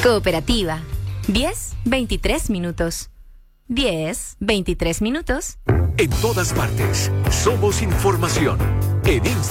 Cooperativa. 10-23 minutos. 10-23 minutos. En todas partes. Somos información. En Instagram.